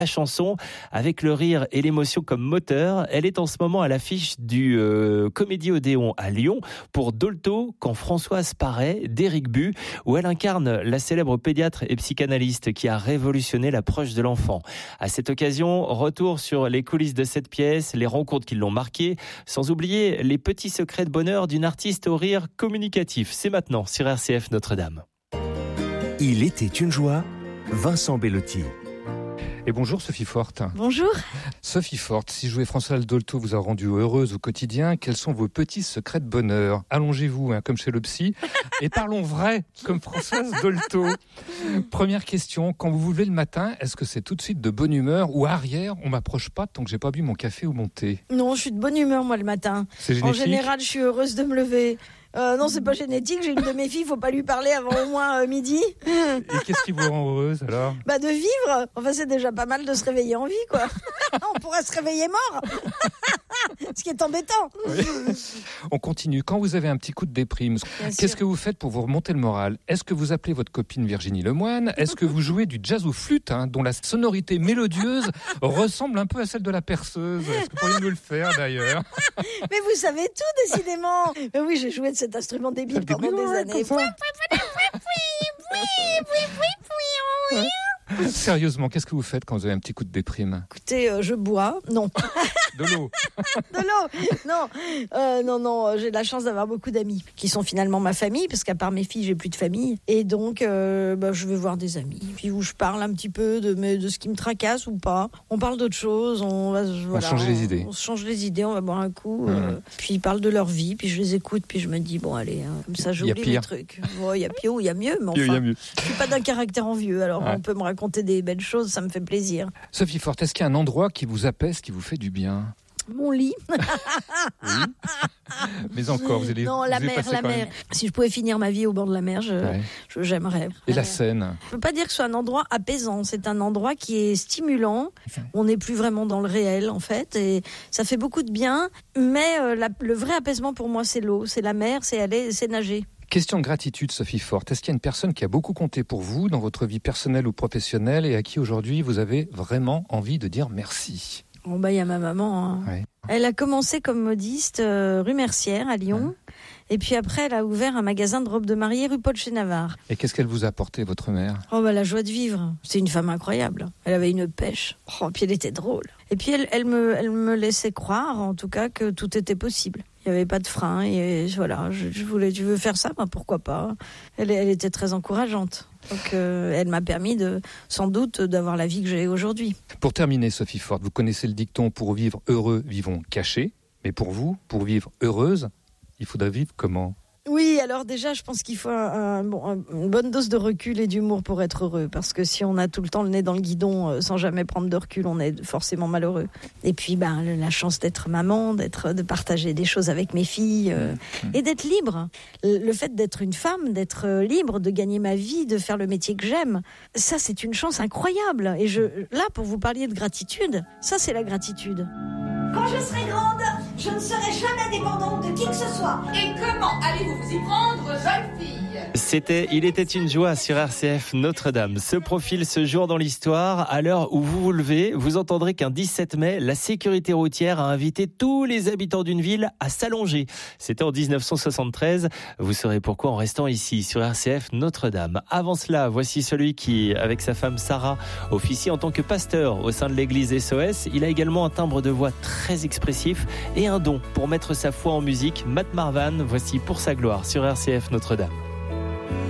la chanson avec le rire et l'émotion comme moteur. Elle est en ce moment à l'affiche du Comédie Odéon à Lyon pour Dolto, quand Françoise paraît, d'Éric Bu, où elle incarne la célèbre pédiatre et psychanalyste qui a révolutionné l'approche de l'enfant. À cette occasion, retour sur les coulisses de cette pièce, les rencontres qui l'ont marquée, sans oublier les petits secrets de bonheur d'une artiste au rire communicatif. C'est maintenant sur RCF Notre-Dame. Il était une joie, Vincent Bellotti. Et bonjour Sophie Forte. Bonjour. Sophie Forte, si jouer Françoise Dolto vous a rendu heureuse au quotidien, quels sont vos petits secrets de bonheur ? Allongez-vous, comme chez le psy, et parlons vrai, comme Françoise Dolto. Première question, quand vous vous levez le matin, est-ce que c'est tout de suite de bonne humeur ou arrière, on m'approche pas tant que j'ai pas bu mon café ou mon thé ? Non, je suis de bonne humeur moi le matin. C'est génétique ? En général, je suis heureuse de me lever. Non, c'est pas génétique, j'ai une de mes filles, faut pas lui parler avant au moins midi. Et qu'est-ce qui vous rend heureuse alors ? De vivre. Enfin, c'est déjà pas mal de se réveiller en vie, quoi. On pourrait se réveiller mort. Ce qui est embêtant. Oui. On continue. Quand vous avez un petit coup de déprime, qu'est-ce que vous faites pour vous remonter le moral ? Est-ce que vous appelez votre copine Virginie Lemoine ? Est-ce que vous jouez du jazz ou flûte, dont la sonorité mélodieuse ressemble un peu à celle de la perceuse ? Est-ce que vous pourriez nous le faire d'ailleurs ? Mais vous savez tout, décidément. Mais oui, j'ai joué de cet instrument débile pendant des années. Sérieusement, qu'est-ce que vous faites quand vous avez un petit coup de déprime ? Écoutez, je bois. Non. De l'eau. De l'eau. Non, j'ai la chance d'avoir beaucoup d'amis qui sont finalement ma famille, parce qu'à part mes filles, j'ai plus de famille. Et donc, je vais voir des amis. Puis où je parle un petit peu de ce qui me tracasse ou pas. On parle d'autre chose. On change les idées. On se change les idées, on va boire un coup. Puis ils parlent de leur vie, puis je les écoute, puis je me dis, bon, allez, comme ça, j'oublie les trucs. Il y a pire ou il y a mieux, mais enfin, je suis pas d'un caractère envieux, alors on peut me raconter des belles choses, ça me fait plaisir. Sophie Forte, est-ce qu'il y a un endroit qui vous apaise, qui vous fait du bien ? Mon lit. Oui. Mais encore, vous allez... Non, la mer. Si je pouvais finir ma vie au bord de la mer, j'aimerais. Et la Seine ? Je ne peux pas dire que ce soit un endroit apaisant. C'est un endroit qui est stimulant. On n'est plus vraiment dans le réel, en fait. Et ça fait beaucoup de bien. Mais le vrai apaisement pour moi, c'est l'eau. C'est la mer, c'est aller, c'est nager. Question de gratitude, Sophie Forte. Est-ce qu'il y a une personne qui a beaucoup compté pour vous dans votre vie personnelle ou professionnelle et à qui aujourd'hui vous avez vraiment envie de dire merci ? Il y a ma maman. Ouais. Elle a commencé comme modiste rue Mercière à Lyon. Et puis après, elle a ouvert un magasin de robes de mariée rue Paul chez Navarre. Et qu'est-ce qu'elle vous a apporté, votre mère ? La joie de vivre. C'est une femme incroyable. Elle avait une pêche. Puis elle était drôle. Et puis elle me laissait croire, en tout cas, que tout était possible. Il n'y avait pas de frein. Et voilà, je veux faire ça, pourquoi pas. Elle était très encourageante. Donc elle m'a permis sans doute d'avoir la vie que j'ai aujourd'hui. Pour terminer, Sophie Forte, vous connaissez le dicton « Pour vivre heureux, vivons cachés ». Mais pour vous, pour vivre heureuse, il faudrait vivre comment ? Oui, alors déjà, je pense qu'il faut une bonne dose de recul et d'humour pour être heureux. Parce que si on a tout le temps le nez dans le guidon sans jamais prendre de recul, on est forcément malheureux. Et puis, la chance d'être maman, de partager des choses avec mes filles et d'être libre. Le fait d'être une femme, d'être libre, de gagner ma vie, de faire le métier que j'aime, ça, c'est une chance incroyable. Et là, pour vous parler de gratitude, ça, c'est la gratitude. Quand je serai grande, je ne serai jamais dépendante de qui que ce soit. Et comment allez-vous vous y prendre, jeune fille ? C'était Il était une joie sur RCF Notre-Dame. Ce profil ce jour dans l'histoire. À l'heure où vous vous levez, vous entendrez qu'un 17 mai, la sécurité routière a invité tous les habitants d'une ville à s'allonger. C'était en 1973. Vous saurez pourquoi en restant ici sur RCF Notre-Dame. Avant cela, voici celui qui, avec sa femme Sarah, officie en tant que pasteur au sein de l'église SOS. Il a également un timbre de voix très expressif et un don pour mettre sa foi en musique. Matt Marvan, voici Pour sa gloire sur RCF Notre-Dame.